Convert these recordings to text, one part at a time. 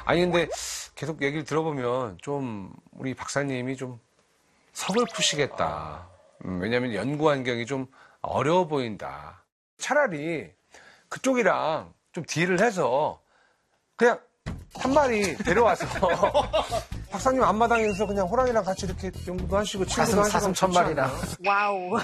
아니, 근데 계속 얘기를 들어보면 좀 우리 박사님이 좀 서글프시겠다. 왜냐면 연구 환경이 좀 어려워 보인다. 차라리 그쪽이랑 좀 딜을 해서 그냥 한 마리 데려와서 박사님 앞마당에서 그냥 호랑이랑 같이 이렇게 연구도 하시고 친구도 하시고 사슴 1000마리나. 와우.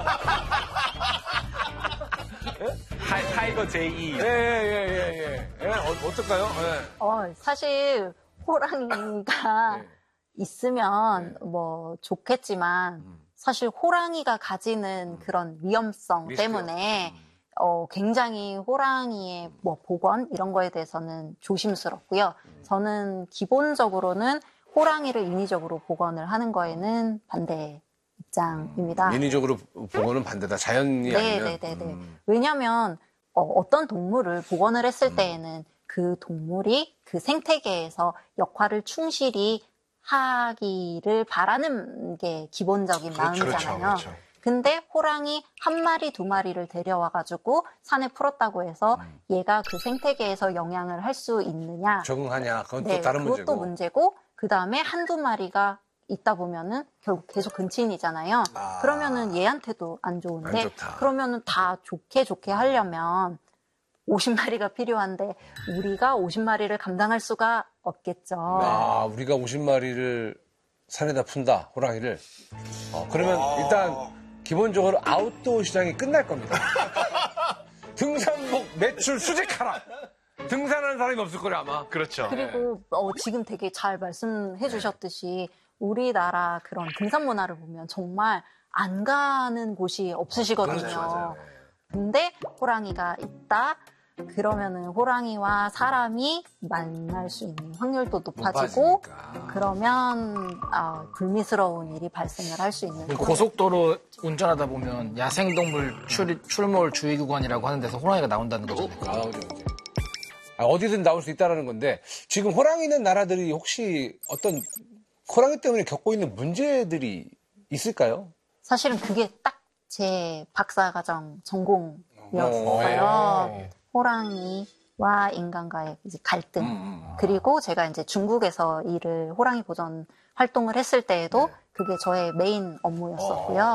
타이거 제이. 예. 어떨까요? 예. 사실 호랑이가 네. 있으면 뭐 좋겠지만 사실 호랑이가 가지는 그런 위험성 리스크. 때문에 굉장히 호랑이의 뭐 복원 이런 거에 대해서는 조심스럽고요. 저는 기본적으로는 호랑이를 인위적으로 복원을 하는 거에는 반대 입장입니다. 인위적으로 복원은 반대다. 자연이 아니면. 네네네. 왜냐하면 어떤 동물을 복원을 했을 때에는 그 동물이 그 생태계에서 역할을 충실히 하기를 바라는 게 기본적인 마음이잖아요. 그렇죠. 근데 호랑이 한 마리, 두 마리를 데려와가지고 산에 풀었다고 해서 얘가 그 생태계에서 영향을 할 수 있느냐. 적응하냐. 그건 네, 또 다른 문제고. 그것도 문제고, 그 다음에 한두 마리가 있다 보면은 결국 계속 근친이잖아요. 그러면은 얘한테도 안 좋은데, 안 좋다. 그러면은 다 좋게 하려면 50마리가 필요한데, 우리가 50마리를 감당할 수가 없겠죠. 우리가 50마리를 산에다 푼다, 호랑이를. 그러면 일단 기본적으로 아웃도어 시장이 끝날 겁니다. 등산복 매출 수직하라. 등산하는 사람이 없을 거래 아마. 그렇죠. 그리고 지금 되게 잘 말씀해 주셨듯이 우리나라 그런 등산 문화를 보면 정말 안 가는 곳이 없으시거든요. 그렇죠, 맞아요. 근데 호랑이가 있다. 그러면은 호랑이와 사람이 만날 수 있는 확률도 높아지고 높아지니까. 그러면 불미스러운 일이 발생을 할 수 있는 고속도로 운전하다 보면 야생동물 출몰 주의구간이라고 하는 데서 호랑이가 나온다는 거잖아요. 그죠. 어디든 나올 수 있다는 건데 지금 호랑이 있는 나라들이 혹시 어떤 호랑이 때문에 겪고 있는 문제들이 있을까요? 사실은 그게 딱 제 박사과정 전공이었어요. 호랑이와 인간과의 이제 갈등. 그리고 제가 이제 중국에서 일을 호랑이 보전 활동을 했을 때에도 그게 저의 메인 업무였었고요.